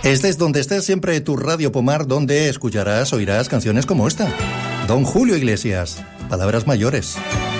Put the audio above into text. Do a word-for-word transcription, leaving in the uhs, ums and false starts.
Estés donde estés, siempre tu Radio Pomar, donde escucharás, oirás canciones como esta. Don Julio Iglesias, palabras mayores.